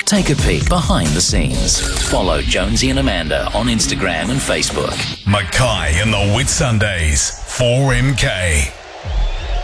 Take a peek behind the scenes. Follow Jonesy and Amanda on Instagram and Facebook. Mackay and the Whitsundays, 4MK.